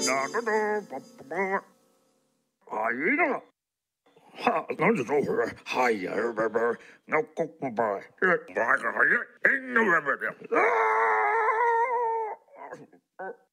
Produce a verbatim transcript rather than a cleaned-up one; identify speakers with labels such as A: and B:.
A: 哎呀，哈，那就走回来，哎呀，拜拜，那过不拜，这拜个哎呀，哎，那拜拜的啊。